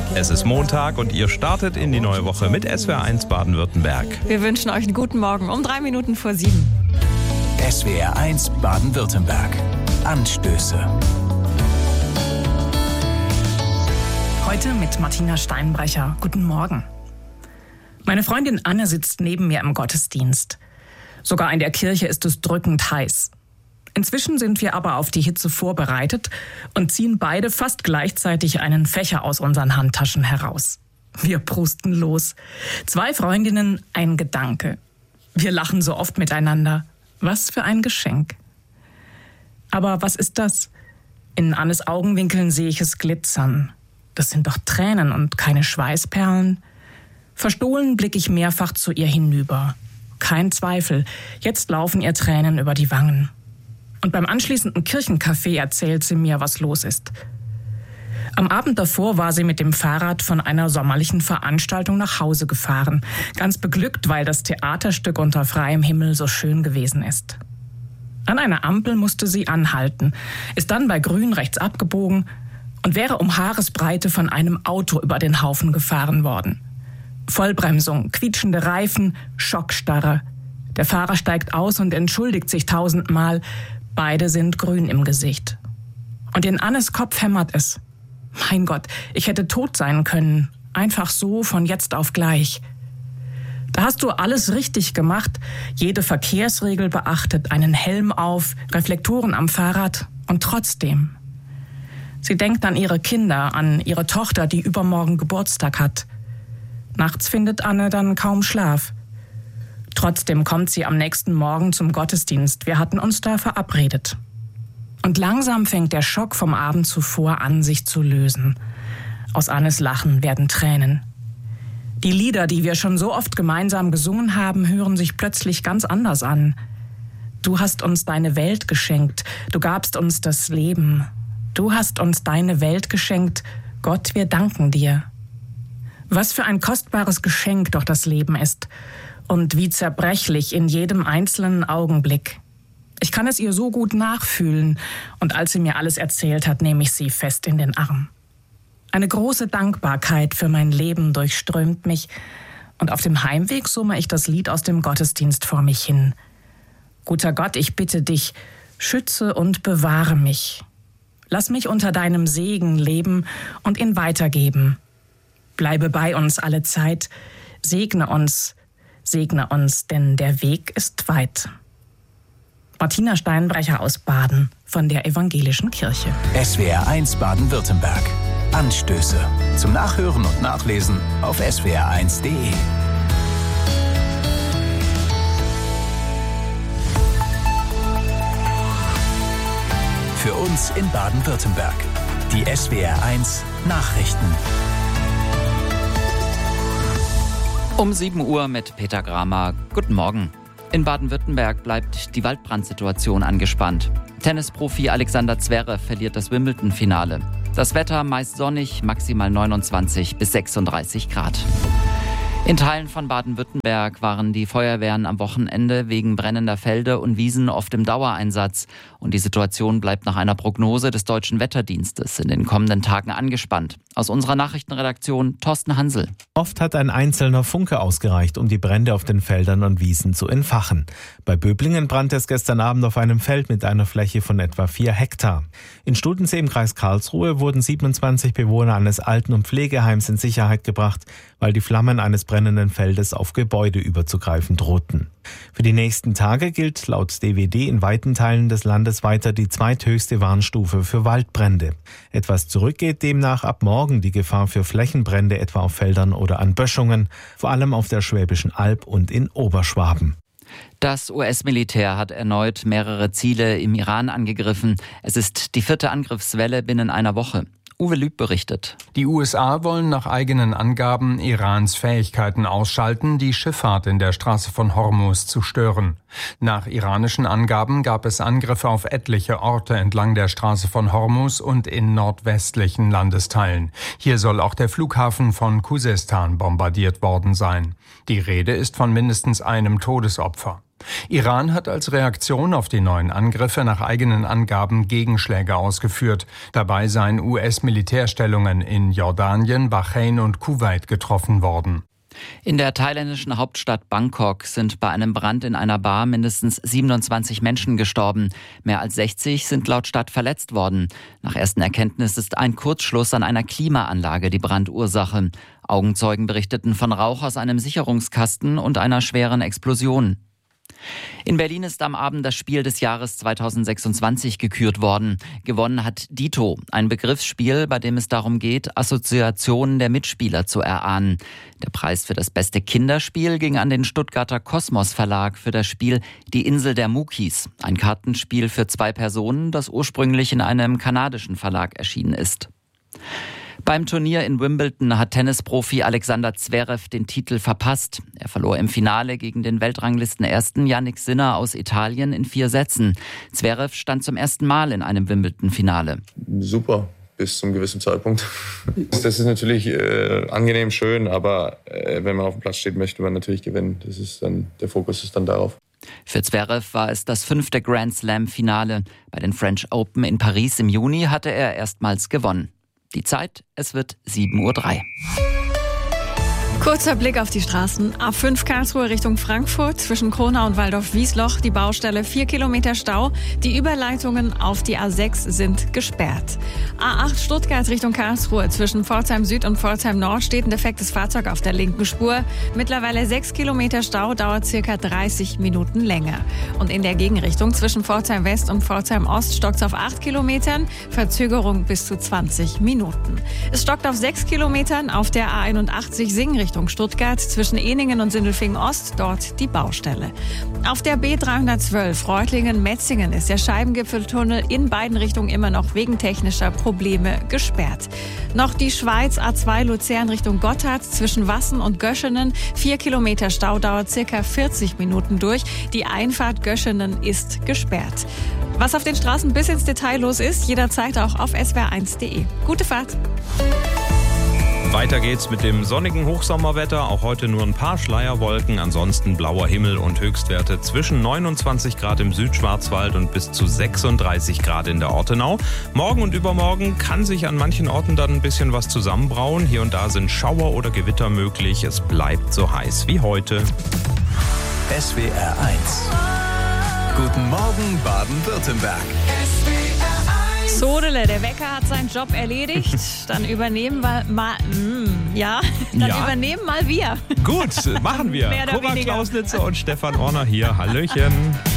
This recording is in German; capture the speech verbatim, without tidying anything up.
Es ist Montag und ihr startet in die neue Woche mit S W R eins Baden-Württemberg. Wir wünschen euch einen guten Morgen um drei Minuten vor sieben. S W R eins Baden-Württemberg. Anstöße. Heute mit Martina Steinbrecher. Guten Morgen. Meine Freundin Anne sitzt neben mir im Gottesdienst. Sogar in der Kirche ist es drückend heiß. Inzwischen sind wir aber auf die Hitze vorbereitet und ziehen beide fast gleichzeitig einen Fächer aus unseren Handtaschen heraus. Wir prusten los. Zwei Freundinnen, ein Gedanke. Wir lachen so oft miteinander. Was für ein Geschenk. Aber was ist das? In Annes Augenwinkeln sehe ich es glitzern. Das sind doch Tränen und keine Schweißperlen. Verstohlen blicke ich mehrfach zu ihr hinüber. Kein Zweifel, jetzt laufen ihr Tränen über die Wangen. Und beim anschließenden Kirchencafé erzählt sie mir, was los ist. Am Abend davor war sie mit dem Fahrrad von einer sommerlichen Veranstaltung nach Hause gefahren. Ganz beglückt, weil das Theaterstück unter freiem Himmel so schön gewesen ist. An einer Ampel musste sie anhalten, ist dann bei Grün rechts abgebogen und wäre um Haaresbreite von einem Auto über den Haufen gefahren worden. Vollbremsung, quietschende Reifen, Schockstarre. Der Fahrer steigt aus und entschuldigt sich tausendmal. Beide sind grün im Gesicht. Und in Annes Kopf hämmert es. Mein Gott, ich hätte tot sein können. Einfach so, von jetzt auf gleich. Da hast du alles richtig gemacht, jede Verkehrsregel beachtet, einen Helm auf, Reflektoren am Fahrrad und trotzdem. Sie denkt an ihre Kinder, an ihre Tochter, die übermorgen Geburtstag hat. Nachts findet Anne dann kaum Schlaf. Trotzdem kommt sie am nächsten Morgen zum Gottesdienst. Wir hatten uns da verabredet. Und langsam fängt der Schock vom Abend zuvor an, sich zu lösen. Aus Annes Lachen werden Tränen. Die Lieder, die wir schon so oft gemeinsam gesungen haben, hören sich plötzlich ganz anders an. Du hast uns deine Welt geschenkt. Du gabst uns das Leben. Du hast uns deine Welt geschenkt. Gott, wir danken dir. Was für ein kostbares Geschenk doch das Leben ist. Und wie zerbrechlich in jedem einzelnen Augenblick. Ich kann es ihr so gut nachfühlen. Und als sie mir alles erzählt hat, nehme ich sie fest in den Arm. Eine große Dankbarkeit für mein Leben durchströmt mich. Und auf dem Heimweg summe ich das Lied aus dem Gottesdienst vor mich hin. Guter Gott, ich bitte dich, schütze und bewahre mich. Lass mich unter deinem Segen leben und ihn weitergeben. Bleibe bei uns alle Zeit, segne uns, segne uns, denn der Weg ist weit. Martina Steinbrecher aus Baden von der Evangelischen Kirche. S W R eins Baden-Württemberg. Anstöße. Zum Nachhören und Nachlesen auf S W R eins Punkt de. Für uns in Baden-Württemberg. Die S W R eins Nachrichten. Um sieben Uhr mit Peter Gramer. Guten Morgen. In Baden-Württemberg bleibt die Waldbrandsituation angespannt. Tennisprofi Alexander Zverev verliert das Wimbledon-Finale. Das Wetter meist sonnig, maximal neunundzwanzig bis sechsunddreißig Grad. In Teilen von Baden-Württemberg waren die Feuerwehren am Wochenende wegen brennender Felder und Wiesen oft im Dauereinsatz. Und die Situation bleibt nach einer Prognose des Deutschen Wetterdienstes in den kommenden Tagen angespannt. Aus unserer Nachrichtenredaktion Thorsten Hansel. Oft hat ein einzelner Funke ausgereicht, um die Brände auf den Feldern und Wiesen zu entfachen. Bei Böblingen brannte es gestern Abend auf einem Feld mit einer Fläche von etwa vier Hektar. In Studensee im Kreis Karlsruhe wurden siebenundzwanzig Bewohner eines Alten- und Pflegeheims in Sicherheit gebracht, weil die Flammen eines brennenden Feldes auf Gebäude überzugreifen drohten. Für die nächsten Tage gilt laut D W D in weiten Teilen des Landes weiter die zweithöchste Warnstufe für Waldbrände. Etwas zurückgeht demnach ab morgen die Gefahr für Flächenbrände etwa auf Feldern oder an Böschungen, vor allem auf der Schwäbischen Alb und in Oberschwaben. Das U S-Militär hat erneut mehrere Ziele im Iran angegriffen. Es ist die vierte Angriffswelle binnen einer Woche. Uwe Lüb berichtet. Die U S A wollen nach eigenen Angaben Irans Fähigkeiten ausschalten, die Schifffahrt in der Straße von Hormuz zu stören. Nach iranischen Angaben gab es Angriffe auf etliche Orte entlang der Straße von Hormuz und in nordwestlichen Landesteilen. Hier soll auch der Flughafen von Khuzestan bombardiert worden sein. Die Rede ist von mindestens einem Todesopfer. Iran hat als Reaktion auf die neuen Angriffe nach eigenen Angaben Gegenschläge ausgeführt. Dabei seien U S-Militärstellungen in Jordanien, Bahrain und Kuwait getroffen worden. In der thailändischen Hauptstadt Bangkok sind bei einem Brand in einer Bar mindestens siebenundzwanzig Menschen gestorben. Mehr als sechzig sind laut Stadt verletzt worden. Nach ersten Erkenntnissen ist ein Kurzschluss an einer Klimaanlage die Brandursache. Augenzeugen berichteten von Rauch aus einem Sicherungskasten und einer schweren Explosion. In Berlin ist am Abend das Spiel des Jahres zweitausendsechsundzwanzig gekürt worden. Gewonnen hat Dito, ein Begriffsspiel, bei dem es darum geht, Assoziationen der Mitspieler zu erahnen. Der Preis für das beste Kinderspiel ging an den Stuttgarter Kosmos Verlag für das Spiel Die Insel der Mukis, ein Kartenspiel für zwei Personen, das ursprünglich in einem kanadischen Verlag erschienen ist. Beim Turnier in Wimbledon hat Tennisprofi Alexander Zverev den Titel verpasst. Er verlor im Finale gegen den Weltranglistenersten Jannik Sinner aus Italien in vier Sätzen. Zverev stand zum ersten Mal in einem Wimbledon-Finale. Super, bis zum gewissen Zeitpunkt. Das ist natürlich äh, angenehm schön, aber äh, wenn man auf dem Platz steht, möchte man natürlich gewinnen. Das ist dann, der Fokus ist dann darauf. Für Zverev war es das fünfte Grand Slam-Finale. Bei den French Open in Paris im Juni hatte er erstmals gewonnen. Die Zeit, es wird sieben Uhr drei. Kurzer Blick auf die Straßen. A fünf Karlsruhe Richtung Frankfurt, zwischen Kronau und Waldorf-Wiesloch, die Baustelle, vier Kilometer Stau. Die Überleitungen auf die A sechs sind gesperrt. A acht Stuttgart Richtung Karlsruhe, zwischen Pforzheim Süd und Pforzheim Nord steht ein defektes Fahrzeug auf der linken Spur. Mittlerweile sechs Kilometer Stau, dauert circa dreißig Minuten länger. Und in der Gegenrichtung zwischen Pforzheim West und Pforzheim Ost stockt es auf acht Kilometern, Verzögerung bis zu zwanzig Minuten. Es stockt auf sechs Kilometern auf der A einundachtzig Singen Richtung Stuttgart, zwischen Ehningen und Sindelfingen Ost, dort die Baustelle. Auf der B dreihundertzwölf Reutlingen-Metzingen ist der Scheibengipfeltunnel in beiden Richtungen immer noch wegen technischer Probleme gesperrt. Noch die Schweiz A zwei Luzern Richtung Gotthard, zwischen Wassen und Göschenen, vier Kilometer Stau, dauert circa vierzig Minuten durch. Die Einfahrt Göschenen ist gesperrt. Was auf den Straßen bis ins Detail los ist, jederzeit auch auf S W R eins punkt de. Gute Fahrt! Weiter geht's mit dem sonnigen Hochsommerwetter. Auch heute nur ein paar Schleierwolken, ansonsten blauer Himmel und Höchstwerte zwischen neunundzwanzig Grad im Südschwarzwald und bis zu sechsunddreißig Grad in der Ortenau. Morgen und übermorgen kann sich an manchen Orten dann ein bisschen was zusammenbrauen. Hier und da sind Schauer oder Gewitter möglich. Es bleibt so heiß wie heute. S W R eins. Guten Morgen Baden-Württemberg. Sodele, der Wecker hat seinen Job erledigt. Dann übernehmen wir mal, mm, ja, dann Ja. übernehmen mal wir. Gut, machen wir. Mehr oder Cora weniger. Klausnitzer und Stefan Orner hier. Hallöchen.